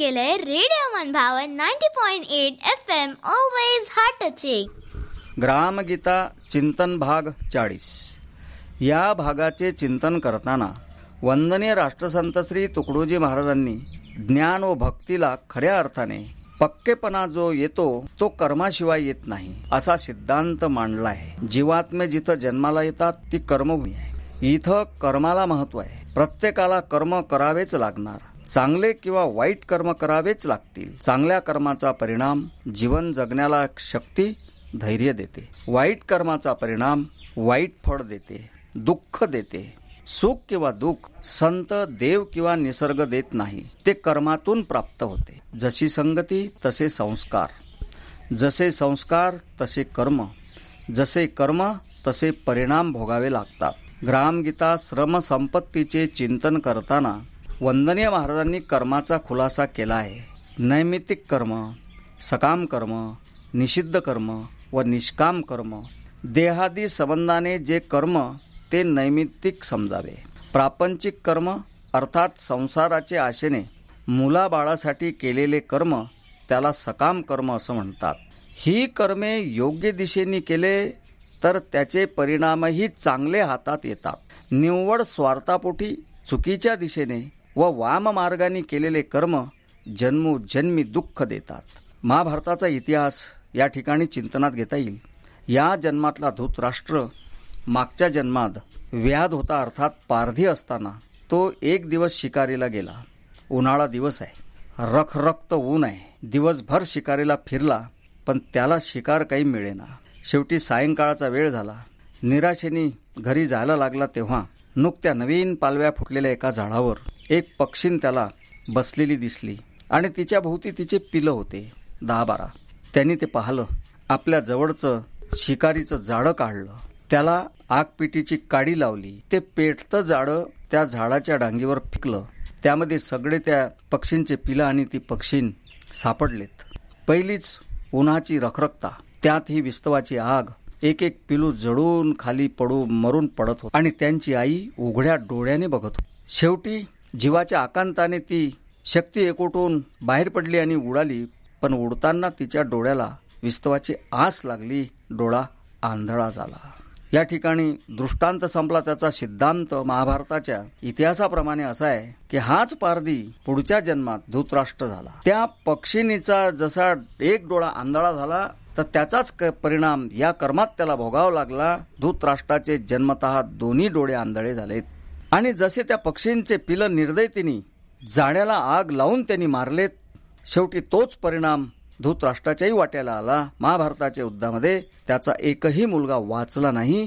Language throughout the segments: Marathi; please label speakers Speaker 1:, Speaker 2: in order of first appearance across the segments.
Speaker 1: गेलंय रेडिओ मनभावन 90.8 FM always heart touching.
Speaker 2: Gramgeeta चिंतन भाग 40. या भागाचे चिंतन करताना वंदनीय राष्ट्रसंत श्री तुकडोजी महाराजांनी ज्ञान व भक्तीला खऱ्या अर्थाने पक्केपणा जो येतो तो कर्माशिवाय येत नाही असा सिद्धांत मांडला आहे. जीवात्मे जिथं जन्माला येतात ती कर्मभूमी आहे. इथं कर्माला महत्व आहे. प्रत्येकाला कर्म करावेच लागणार. चांगले किंवा वाईट कर्म करावेच लागतील. चांगल्या कर्माचा परिणाम जीवन जगण्याला शक्ती धैर्य देते. वाईट कर्माचा परिणाम वाईट फळ देते, दुःख देते. सुख किंवा दुःख संत, देव किंवा निसर्ग देत नाही, ते कर्मातून प्राप्त होते. जशी संगती तसे संस्कार, जसे संस्कार तसे कर्म, जसे कर्म तसे परिणाम भोगावे लागतात. ग्रामगीता श्रम संपत्तीचे चिंतन करताना वंदनीय महाराजांनी कर्माचा खुलासा केला आहे. नैमित्तिक कर्म, सकाम कर्म, निषिद्ध कर्म व निष्काम कर्म. देहादी संबंधाने जे कर्म ते नैमित्तिक समजावे. प्रापंचिक कर्म अर्थात संसाराचे आशेने मुलाबाळासाठी केलेले कर्म त्याला सकाम कर्म असं म्हणतात. ही कर्मे योग्य दिशेने केले तर त्याचे परिणामही चांगले हातात येतात. निव्वळ स्वार्थापोटी चुकीच्या दिशेने व वाम मार्गाने केलेले कर्म जन्मोजन्मी दुःख देतात. महाभारताचा इतिहास या ठिकाणी चिंतनात घेता येईल. या जन्मातला धृतराष्ट्र मागच्या जन्मात व्याध होता, अर्थात पारधी असताना तो एक दिवस शिकारीला गेला. उन्हाळा दिवस आहे, रखरक्त ऊन आहे. दिवसभर शिकारीला फिरला पण त्याला शिकार काही मिळेना. शेवटी सायंकाळचा वेळ झाला. निराशेने घरी जायला लागला तेव्हा नुकत्या नवीन पालव्या फुटलेल्या एका झाडावर एक पक्षीन त्याला बसलेली दिसली आणि तिच्या भोवती तिचे पिलं होते 10-12. त्यांनी ते पाहिलं. आपल्या जवळचं शिकारीचं जाळं काढलं. त्याला आगपिटीची काडी लावली. ते पेटतं जाळं त्या झाडाच्या डांगीवर फेकलं. त्यामध्ये सगळे त्या पक्षींचे पिलं आणि ती पक्षीन सापडलेत. पहिलीच उन्हाची रखरखता, त्यात ही विस्तवाची आग. एक एक पिलू जळून खाली पडू मरून पडत होत आणि त्यांची आई उघड्या डोळ्याने बघत होती. शेवटी जीवाच्या आकांताने ती शक्ती एकवटून बाहेर पडली आणि उडाली. पण उडताना तिच्या डोळ्याला विस्तवाची आस लागली. डोळा आंधळा झाला. या ठिकाणी दृष्टांत संपला. त्याचा सिद्धांत महाभारताच्या इतिहासाप्रमाणे असा आहे की हाच पारधी पुढच्या जन्मात धृतराष्ट्र झाला. त्या पक्षिणीचा जसा एक डोळा आंधळा झाला तर त्याचाच परिणाम या कर्मात त्याला भोगावा लागला. धृतराष्ट्राचे जन्मतः दोन्ही डोळे आंधळे झालेत आणि जसे त्या पक्षींचे पिलं निर्दयतेने जाण्याला आग लावून त्यांनी मारलेत, शेवटी तोच परिणाम धृतराष्ट्राच्याही वाट्याला आला. महाभारताच्या युद्धामध्ये त्याचा एकही मुलगा वाचला नाही.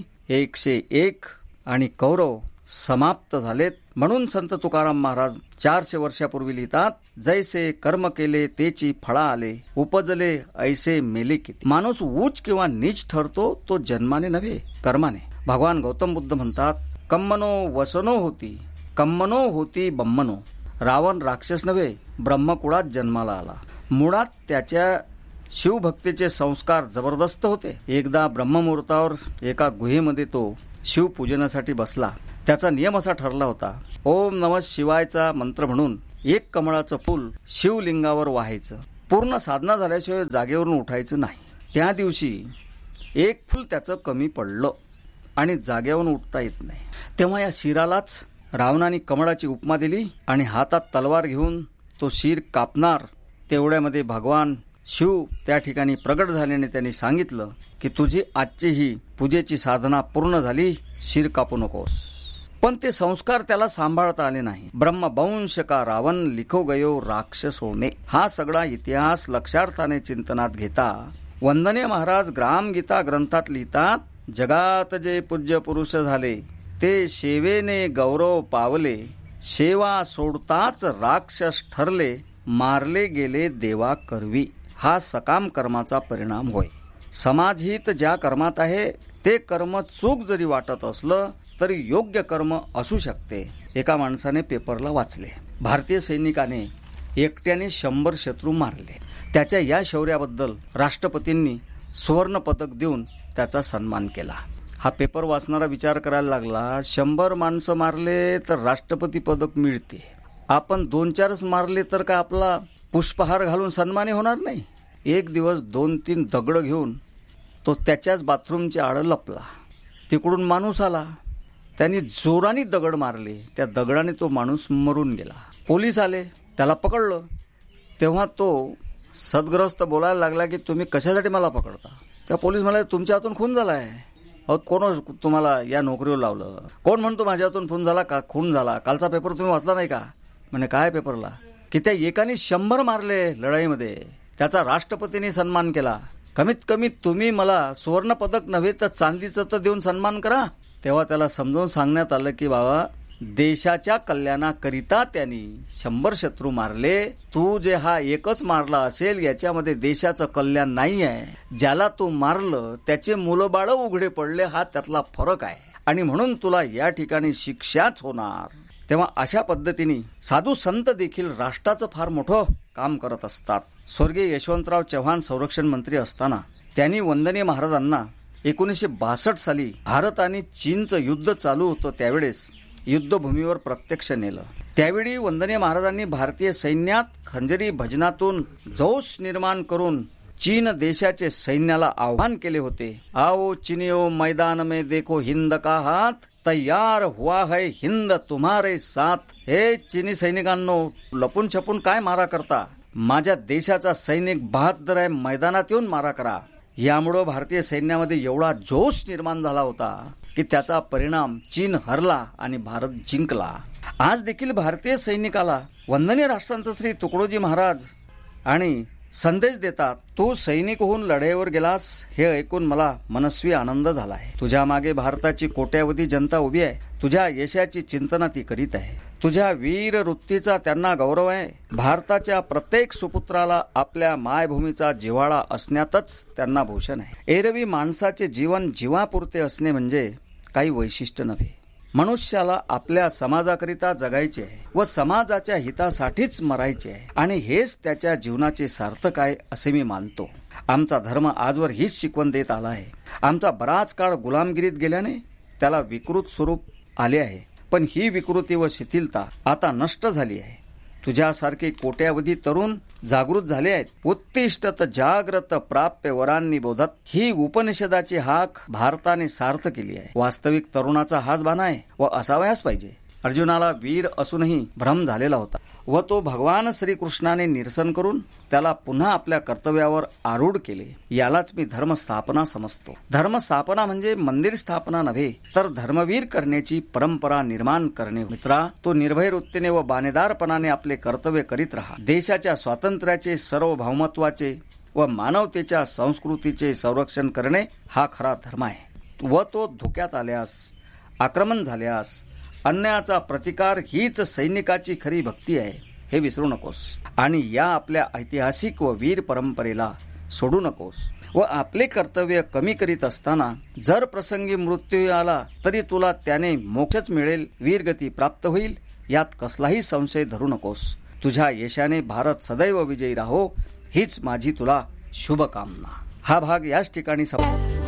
Speaker 2: 101 आणि कौरव समाप्त झालेत. म्हणून संत तुकाराम महाराज 400 वर्षापूर्वी लिहितात, जैसे कर्म केले तेची फळा आले, उपजले ऐसे मेले किती. माणूस उच्च किंवा नीच ठरतो तो जन्माने नव्हे, कर्माने. भगवान गौतम बुद्ध म्हणतात, कम्मनो वसनो होती, कम्मनो होती बम्मनो. रावण राक्षस नव्हे, ब्रह्मकुळात जन्माला आला. मुळात त्याच्या शिवभक्तीचे संस्कार जबरदस्त होते. एकदा ब्रह्ममुहूर्तावर एका गुहेमध्ये तो शिवपूजनासाठी बसला. त्याचा नियम असा ठरला होता, ओम नमः शिवायचा मंत्र म्हणून एक कमळाचं फूल शिवलिंगावर वाहायचं. पूर्ण साधना झाल्याशिवाय जागेवरून उठायचं नाही. त्या दिवशी एक फूल त्याचं कमी पडलं आणि जागेवरून उठता येत नाही. तेव्हा या शिरालाच रावणाने कमळाची उपमा दिली आणि हातात तलवार घेऊन तो शिर कापणार. तेवढ्यामध्ये भगवान शिव त्या ठिकाणी प्रगट झाल्याने त्यांनी सांगितलं की तुझी आजची ही पूजेची साधना पूर्ण झाली, शिर कापू नकोस. पण ते संस्कार त्याला सांभाळता आले नाही. ब्रह्मवंश का रावण लिखो गयो राक्षसो में. हा सगळा इतिहास लक्षार्थाने चिंतनात घेता वंदनीय महाराज ग्रामगीता ग्रंथात लिहितात, जगात जे पूज्य पुरुष झाले ते सेवेने गौरव पावले, सेवा सोडताच राक्षस ठरले, मारले गेले देवा करवी. हा सकाम कर्माचा परिणाम होय. समाजहित ज्या कर्मात आहे ते कर्म चूक जरी वाटत असलं तरी योग्य कर्म असू शकते. एका माणसाने पेपरला वाचले, भारतीय सैनिकाने एकट्याने 100 शत्रू मारले. त्याच्या या शौर्याबद्दल राष्ट्रपतींनी सुवर्ण पदक देऊन त्याचा सन्मान केला. हा पेपर वाचणारा विचार करायला लागला, 100 माणसं मारले तर राष्ट्रपती पदक मिळते, आपण 2-4 मारले तर का आपला पुष्पहार घालून सन्मानी होणार नाही. एक दिवस 2-3 दगड घेऊन तो त्याच्याच बाथरूमच्या आड लपला. तिकडून माणूस आला. त्यांनी जोराने दगड मारले. त्या दगडाने तो माणूस मरून गेला. पोलीस आले, त्याला पकडलं. तेव्हा तो सदग्रस्त बोलायला लागला की तुम्ही कशासाठी मला पकडता. त्या पोलीस म्हणाले तुमच्या हातून खून झाला आहे. अहो कोण तुम्हाला या नोकरीवर लावलं. कोण म्हणतो माझ्या हातून खून झाला. कालचा पेपर तुम्ही वाचला नाही का. म्हणे काय पेपरला. की त्या एकाने 100 मारले लढाईमध्ये. त्याचा राष्ट्रपतींनी सन्मान केला. कमीत कमी तुम्ही मला सुवर्ण पदक नव्हे तर चांदीचं तर देऊन सन्मान करा. तेव्हा त्याला समजावून सांगण्यात आलं की बाबा देशाच्या कल्याणाकरिता त्यांनी 100 शत्रू मारले. तू जे हा एकच मारला असेल याच्यामध्ये देशाचं कल्याण नाही आहे. ज्याला तू मारलं त्याचे मुलं बाळ उघडे पडले हा त्यातला फरक आहे आणि म्हणून तुला या ठिकाणी शिक्षाच होणार. तेव्हा अशा पद्धतीने साधू संत देखील राष्ट्राचं फार मोठं काम करत असतात. स्वर्गीय यशवंतराव चव्हाण संरक्षण मंत्री असताना त्यांनी वंदनीय महाराजांना 1962 साली भारत आणि चीनचं युद्ध चालू होतं त्यावेळेस युद्धभूमीवर प्रत्यक्ष नेलं. त्यावेळी वंदनीय महाराजांनी भारतीय सैन्यात खंजरी भजनातून जोश निर्माण करून चीन देशाचे सैन्याला आव्हान केले होते. आओ चीनियो मैदान में देखो हिंद का हात, तैयार हुआ है हिंद तुम्हारे साथ. हे चीनी सैनिकांनो लपून छपून काय मारा करता. माझ्या देशाचा सैनिक बहादर आहे. मैदानात येऊन मारा करा. यामुळे भारतीय सैन्यामध्ये एवढा जोश निर्माण झाला होता की त्याचा परिणाम चीन हरला आणि भारत जिंकला. आज देखील भारतीय सैनिकाला वंदनीय राष्ट्रसंत श्री तुकडोजी महाराज आणि संदेश देतात. तू सैनिक होऊन लढाईवर गेलास हे ऐकून मला मनस्वी आनंद झाला आहे. तुझ्या मागे भारताची कोट्यावधी जनता उभी आहे. तुझ्या यशाची चिंतना ती करीत आहे. तुझ्या वीर वृत्तीचा त्यांना गौरव आहे. भारताच्या प्रत्येक सुपुत्राला आपल्या मायभूमीचा जिव्हाळा असण्यातच त्यांना भूषण आहे. एरवी माणसाचे जीवन जीवापुरते असणे म्हणजे काही वैशिष्ट्य नव्हे. मनुष्याला आपल्या समाजाकरिता जगायचे आहे व समाजाच्या हितासाठीच मरायचे आहे आणि हेच त्याच्या जीवनाचे सार्थक आहे असे मी मानतो. आमचा धर्म आजवर हीच शिकवण देत आला आहे. आमचा बराच काळ गुलामगिरीत गेल्याने त्याला विकृत स्वरूप आले आहे. पण ही विकृती व शिथिलता आता नष्ट झाली आहे. तुझ्यासारखे कोट्यावधी तरुण जागृत झाले आहेत. उत्तिष्ठत जाग्रत प्राप्य वरांनी बोधत ही उपनिषदाची हाक भारताने सार्थ केली आहे. वास्तविक तरुणाचा हाच बाणा आहे व असावयास पाहिजे. अर्जुनाला वीर असूनही भ्रम झालेला होता व तो भगवान श्रीकृष्णाने निरसन करून त्याला पुन्हा आपल्या कर्तव्यावर आरूढ केले. यालाच मी धर्मस्थापना समजतो. धर्मस्थापना म्हणजे मंदिर स्थापना नव्हे तर धर्मवीर करण्याची परंपरा निर्माण करणे. मित्रा, तो निर्भय वृत्तीने व बाणेदारपणाने आपले कर्तव्य करीत राहा. देशाच्या स्वातंत्र्याचे, सार्वभौमत्वाचे व मानवतेच्या संस्कृतीचे संरक्षण करणे हा खरा धर्म आहे व तो धोक्यात आल्यास, आक्रमण झाल्यास अन्यायाचा प्रतिकार हीच सैनिकाची खरी भक्ती आहे हे विसरू नकोस. आणि या आपल्या ऐतिहासिक व वीर परंपरेला सोडू नकोस. व आपले कर्तव्य कमी करीत असताना जर प्रसंगी मृत्यू आला तरी तुला त्याने मोक्षच मिळेल, वीरगती प्राप्त होईल यात कसलाही संशय धरू नकोस. तुझ्या यशाने भारत सदैव विजयी राहो हीच माझी तुला शुभकामना. हा भाग याच ठिकाणी संपतो.